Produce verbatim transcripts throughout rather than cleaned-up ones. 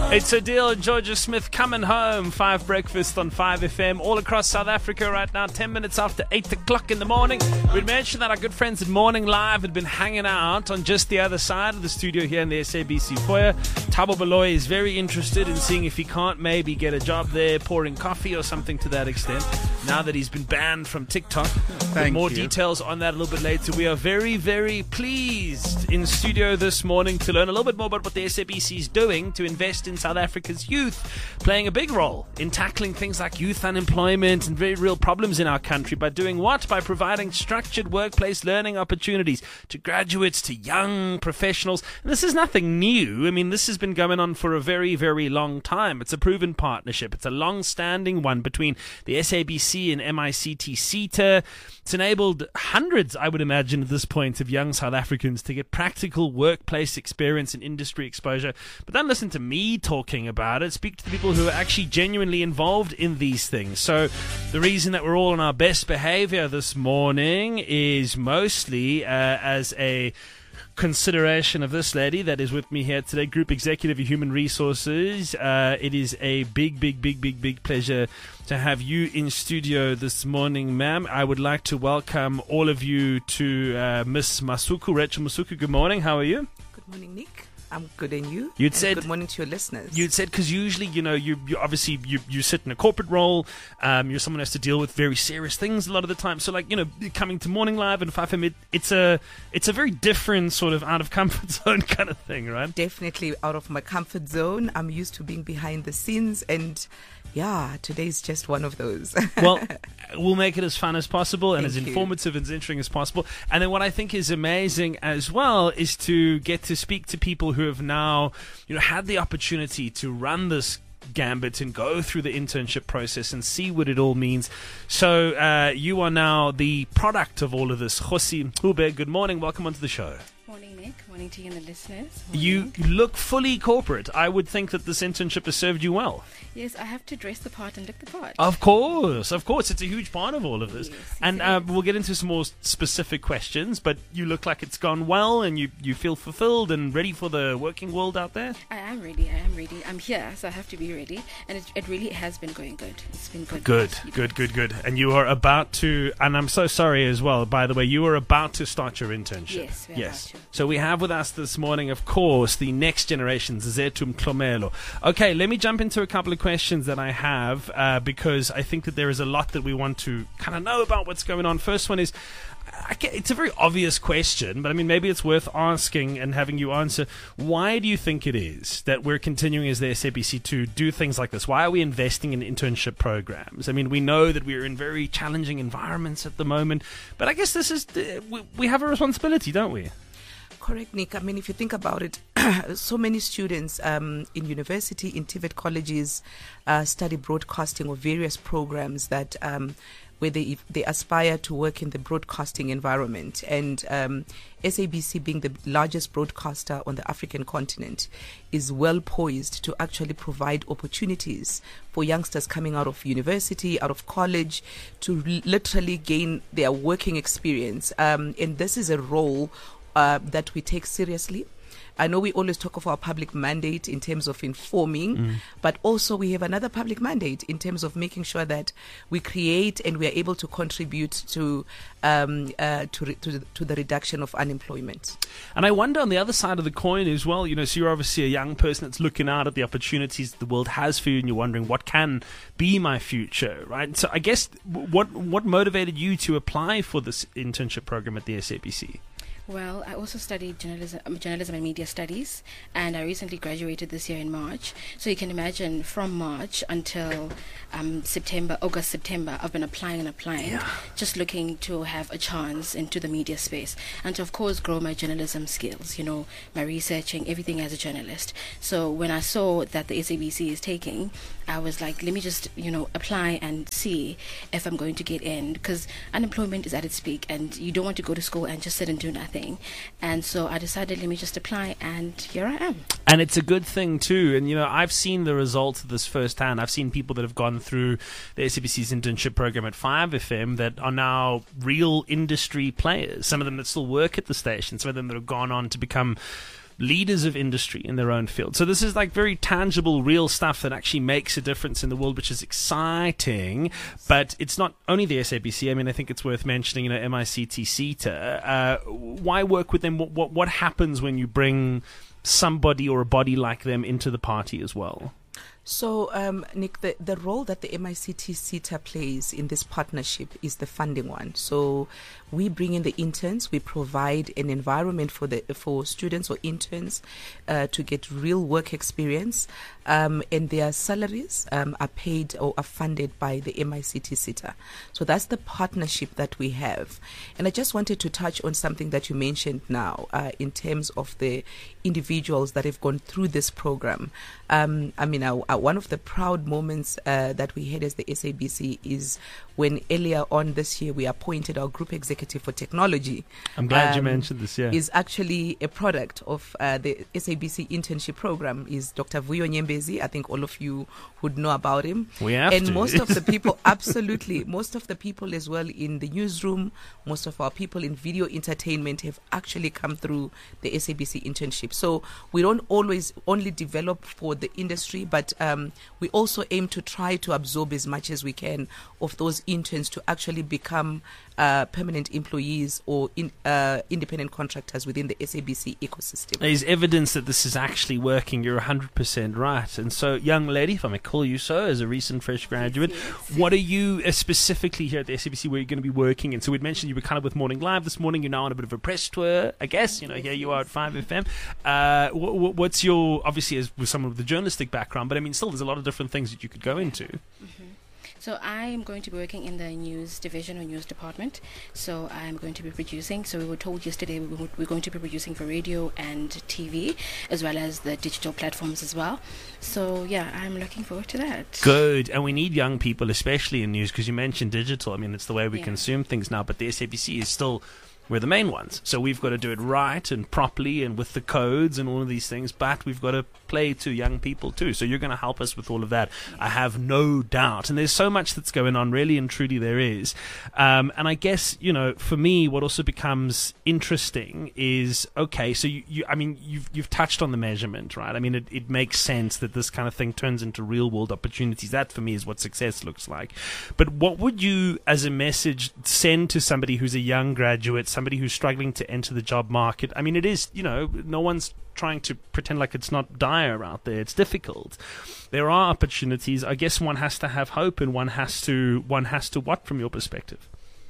It's Adele and Georgia Smith coming home. Five breakfast on five F M all across South Africa right now. Ten minutes after eight o'clock in the morning. We mentioned that our good friends at Morning Live had been hanging out on just the other side of the studio here in the S A B C foyer. Thabo Baloyi is very interested in seeing if he can't maybe get a job there, pouring coffee or something to that extent. Now that he's been banned from TikTok. Thank more you. Details on that a little bit later. We are very, very pleased in studio this morning to learn a little bit more about what the S A B C is doing to invest in South Africa's youth, playing a big role in tackling things like youth unemployment and very real problems in our country by doing what? By providing structured workplace learning opportunities to graduates, to young professionals. And this is nothing new. I mean, this has been going on for a very, very long time. It's a proven partnership. It's a long-standing one between the S A B C and M I C T SETA. It's enabled hundreds, I would imagine, at this point, of young South Africans to get practical workplace experience and industry exposure. But don't listen to me talking about it. Speak to the people who are actually genuinely involved in these things. So the reason that we're all on our best behavior this morning is mostly uh, as a consideration of this lady that is with me here today, Group Executive of Human Resources. Uh, it is a big, big, big, big, big pleasure to have you in studio this morning, ma'am. I would like to welcome all of you to uh, Miss Masuku, Rachel Masuku. Good morning. How are you? Good morning, Nick. I'm good, and you? You'd and said good morning to your listeners. You'd said because usually, you know, you, you obviously you, you sit in a corporate role. Um, you're someone who has to deal with very serious things a lot of the time. So, like, you know, coming to Morning Live and five F M, it, it's a it's a very different sort of out of comfort zone kind of thing, right? Definitely out of my comfort zone. I'm used to being behind the scenes, and yeah, today's just one of those. Well, we'll make it as fun as possible and Thank as you. informative and as interesting as possible. And then what I think is amazing as well is to get to speak to people who have now, you know, had the opportunity to run this gambit and go through the internship process and see what it all means. So uh, you are now the product of all of this. Khosi Hube, good morning. Welcome onto the show. Morning, Nick. Morning to you and the listeners. You Morning. look fully corporate. I would think that this internship has served you well. Yes, I have to dress the part and look the part. Of course, of course. It's a huge part of all of this. Yes, and it uh, is. we'll get into some more specific questions, but you look like it's gone well and you, you feel fulfilled and ready for the working world out there? I am ready. I am ready. I'm here, so I have to be ready. And it, it really has been going good. It's been good. Good, Yes, you good, know. good, good. And you are about to, and I'm so sorry as well, by the way, you are about to start your internship. Yes, we are Yes. about to. So we have with us this morning, of course, the next generation, Zethu Mhlomelo. Okay, let me jump into a couple of questions that I have. have uh, because I think that there is a lot that we want to kind of know about what's going on. First one is, I get, it's a very obvious question, but I mean, maybe it's worth asking and having you answer. Why do you think it is that we're continuing as the S A B C to do things like this? Why are we investing in internship programs? I mean, we know that we're in very challenging environments at the moment, but I guess this is, uh, we, we have a responsibility, don't we? Correct, Nick. I mean, if you think about it, so many students um, in university, in TVET colleges, uh, study broadcasting or various programs that um, where they they aspire to work in the broadcasting environment. And um, S A B C, being the largest broadcaster on the African continent, is well poised to actually provide opportunities for youngsters coming out of university, out of college, to l- literally gain their working experience. Um, and this is a role Uh, that we take seriously. I know we always talk of our public mandate in terms of informing, mm. but also we have another public mandate in terms of making sure that we create and we are able to contribute to um, uh, to, re- to, the, to the reduction of unemployment. And I wonder on the other side of the coin as well, you know, so you're obviously a young person that's looking out at the opportunities the world has for you and you're wondering what can be my future, right? So I guess what what motivated you to apply for this internship program at the S A B C? Well, I also studied journalism, um, journalism and media studies, and I recently graduated this year in March. So you can imagine from March until um, September, August, September, I've been applying and applying, Yeah. just looking to have a chance into the media space and to, of course, grow my journalism skills, you know, my researching, everything as a journalist. So when I saw that the S A B C is taking, I was like, let me just, you know, apply and see if I'm going to get in, because unemployment is at its peak and you don't want to go to school and just sit and do nothing. And so I decided, let me just apply, and here I am. And it's a good thing too. And, you know, I've seen the results of this firsthand. I've seen people that have gone through the S A B C's internship program at five F M that are now real industry players. Some of them that still work at the station, some of them that have gone on to become leaders of industry in their own field. So this is like very tangible, real stuff that actually makes a difference in the world, which is exciting. But it's not only the S A B C. I mean, I think it's worth mentioning, you know, M I C T CETA. Uh, why work with them? What, what, what happens when you bring somebody or a body like them into the party as well? So, um, Nick, the, the role that the M I C T CETA plays in this partnership is the funding one. So we bring in the interns, we provide an environment for the for students or interns uh, to get real work experience, um, and their salaries um, are paid or are funded by the M I C T CETA. So that's the partnership that we have. And I just wanted to touch on something that you mentioned now uh, in terms of the individuals that have gone through this program. Um, I mean, our, our, one of the proud moments uh, that we had as the S A B C is when earlier on this year we appointed our group executive for technology. I'm glad um, you mentioned this, yeah. Is actually a product of uh, the S A B C internship program, is Doctor Vuyo Nyembezi. I think all of you would know about him. We have and to. most of the people, absolutely, most of the people as well in the newsroom, most of our people in video entertainment have actually come through the S A B C internship. So we don't always only develop for the industry, but um, we also aim to try to absorb as much as we can of those interns to actually become uh, permanent employees or in, uh, independent contractors within the S A B C ecosystem. There's evidence that this is actually working. You're one hundred percent right. And so, young lady, if I may call you so, as a recent fresh graduate, Yes. what are you uh, specifically here at the S A B C where you're going to be working? And so we'd mentioned you were kind of with Morning Live this morning. You're now on a bit of a press tour, I guess. You know, here you are at five F M. Uh, wh- wh- what's your, obviously as with someone with a journalistic background, but I mean, still there's a lot of different things that you could go into. Mm-hmm. So I am going to be working in the news division or news department. So I'm going to be producing. So we were told yesterday we would, we're going to be producing for radio and T V, as well as the digital platforms as well. So yeah, I'm looking forward to that. Good. And we need young people, especially in news, because you mentioned digital. I mean, it's the way we Yeah. consume things now, but the S A B C is still... we're the main ones. So we've got to do it right and properly and with the codes and all of these things, but we've got to play to young people too. So you're going to help us with all of that. I have no doubt. And there's so much that's going on, really and truly there is. Um, and I guess, you know, for me, what also becomes interesting is, okay, so you, you I mean, you've, you've touched on the measurement, right? I mean, it, it makes sense that this kind of thing turns into real world opportunities. That for me is what success looks like. But what would you, as a message, send to somebody who's a young graduate, somebody who's struggling to enter the job market? I mean, it is, you know, no one's trying to pretend like it's not dire out there. It's difficult. There are opportunities. I guess one has to have hope, and one has to, one has to what from your perspective?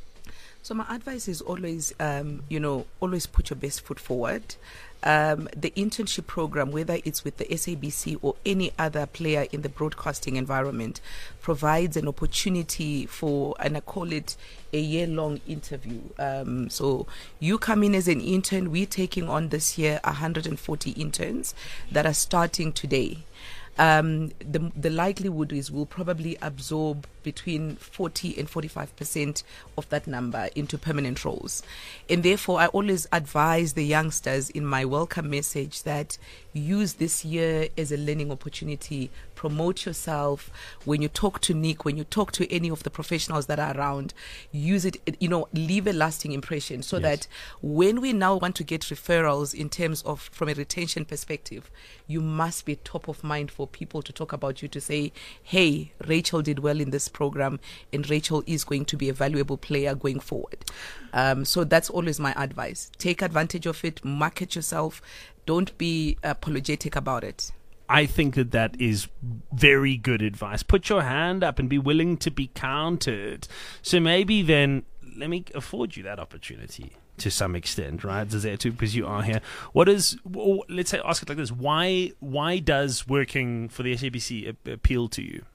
So my advice is always, um, you know, always put your best foot forward. Um, the internship program, whether it's with the S A B C or any other player in the broadcasting environment, provides an opportunity for, and I call it a year-long interview. Um, so you come in as an intern. We're taking on this year one hundred forty interns that are starting today. Um, the the likelihood is we'll probably absorb between forty and forty-five percent of that number into permanent roles. And therefore, I always advise the youngsters in my welcome message that use this year as a learning opportunity. Promote yourself. When you talk to Nick, when you talk to any of the professionals that are around, use it, you know, leave a lasting impression so Yes. that when we now want to get referrals in terms of from a retention perspective, you must be top of mind for people to talk about you, to say, hey, Rachel did well in this program and Rachel is going to be a valuable player going forward. Um, so that's always my advice. Take advantage of it, market yourself. Don't be apologetic about it. I think that that is very good advice. Put your hand up and be willing to be counted. So maybe then let me afford you that opportunity to some extent, right? Zazetu, because you are here. What is, well, let's say, ask it like this. Why, why does working for the S A B C a- appeal to you?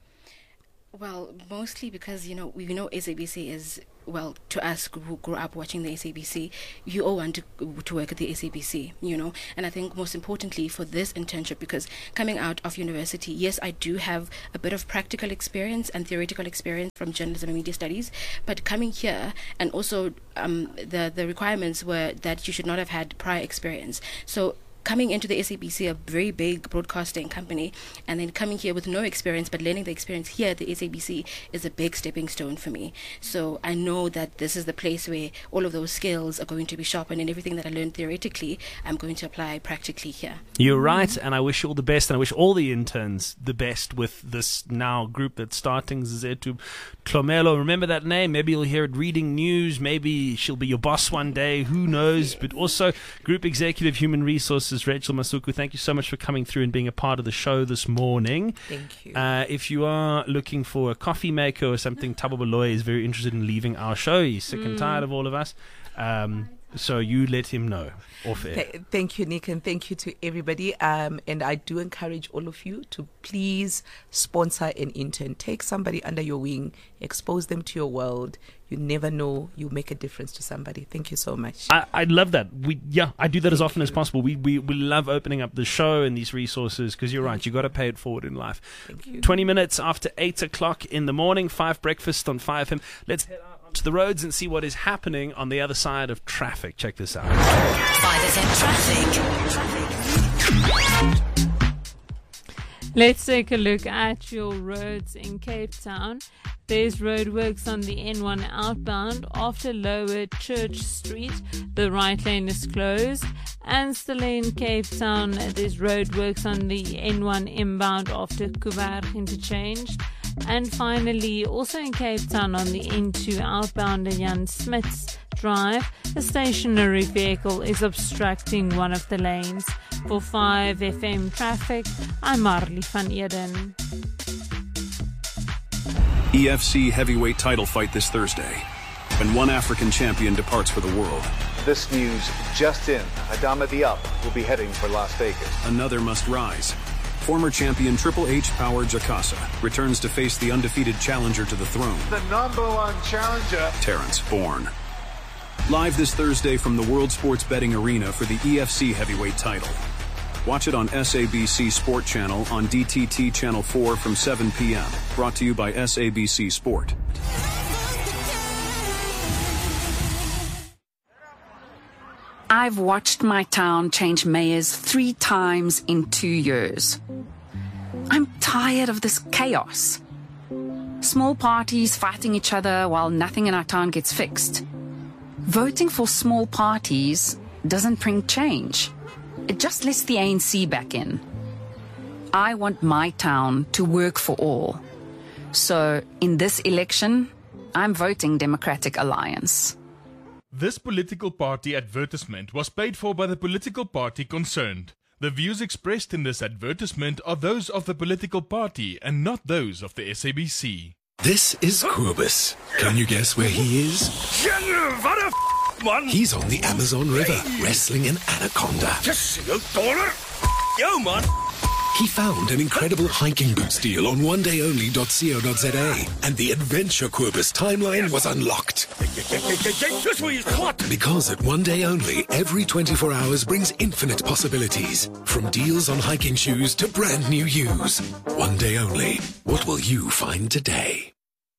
Well, mostly because, you know, we know S A B C is, well, to us who grew up watching the S A B C, you all want to, to work at the S A B C, you know. And I think most importantly for this internship, because coming out of university, yes, I do have a bit of practical experience and theoretical experience from journalism and media studies, but coming here and also um, the, the requirements were that you should not have had prior experience. So coming into the S A B C, a very big broadcasting company, and then coming here with no experience, but learning the experience here at the S A B C is a big stepping stone for me. So I know that this is the place where all of those skills are going to be sharpened, and everything that I learned theoretically, I'm going to apply practically here. You're right, and I wish you all the best, and I wish all the interns the best with this now group that's starting, Zezethu Tlomelo. Remember that name. Maybe you'll hear it reading news. Maybe she'll be your boss one day. Who knows? But also, Group Executive Human Resources, Rachel Masuku, thank you so much for coming through and being a part of the show this morning. Thank you. Uh, if you are looking for a coffee maker or something, Thabo Baloyi is very interested in leaving our show. He's sick and tired of all of us. Um, so you let him know off air. Th- thank you, Nick, and thank you to everybody. Um, and I do encourage all of you to please sponsor an intern. Take somebody under your wing, expose them to your world. You never know, you make a difference to somebody. Thank you so much. I, I love that. We yeah, I do that as often as possible. We, we we love opening up the show and these resources because you're right. You got to pay it forward in life. Thank you. Twenty minutes after eight o'clock in the morning, five breakfast on five F M. Let's head out onto the roads and see what is happening on the other side of traffic. Check this out. five F M traffic. Let's take a look at your roads in Cape Town. There's roadworks on the N one outbound after Lower Church Street. The right lane is closed. And still in Cape Town, there's roadworks on the N one inbound after Kuvar interchange. And finally, also in Cape Town on the N two outbound Jan Smith's Drive, a stationary vehicle is obstructing one of the lanes. For five F M traffic, I'm Marley van Eden. E F C heavyweight title fight this Thursday, when one African champion departs for the world. This news just in. Adama Diop will be heading for Las Vegas. Another must rise. Former champion Triple H Power Jakasa returns to face the undefeated challenger to the throne, The number one challenger. Terrence Bourne. Live this Thursday from the World Sports Betting Arena for the E F C heavyweight title. Watch it on S A B C Sport Channel on D T T Channel four from seven p.m. Brought to you by S A B C Sport. I've watched my town change mayors three times in two years. I'm tired of this chaos. Small parties fighting each other while nothing in our town gets fixed. Voting for small parties doesn't bring change. It just lets the A N C back in. I want my town to work for all. So, in this election, I'm voting Democratic Alliance. This political party advertisement was paid for by the political party concerned. The views expressed in this advertisement are those of the political party and not those of the S A B C. This is Kobus. Can you guess where he is? He's on the Amazon River, wrestling an anaconda. Yo, man! He found an incredible hiking boots deal on one day only dot co dot za, and the Adventure Kobus timeline was unlocked. Because at One Day Only, every twenty-four hours brings infinite possibilities. From deals on hiking shoes to brand new use. One Day Only. What will you find today?